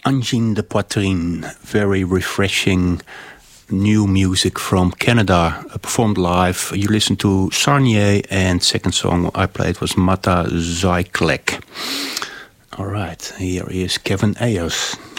Angine de Poitrine, very refreshing new music from Canada, performed live. You listened to Sarnier, and second song I played was Mata Zyklek. All right, here is Kevin Ayers.